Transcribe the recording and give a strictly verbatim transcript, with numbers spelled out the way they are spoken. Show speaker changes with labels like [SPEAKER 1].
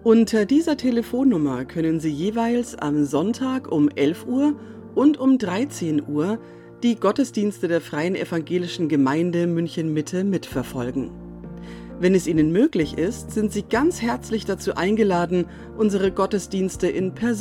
[SPEAKER 1] Unter dieser Telefonnummer können Sie jeweils am Sonntag um elf Uhr und um dreizehn Uhr die Gottesdienste der Freien Evangelischen Gemeinde München-Mitte mitverfolgen. Wenn es Ihnen möglich ist, sind Sie ganz herzlich dazu eingeladen, unsere Gottesdienste in Person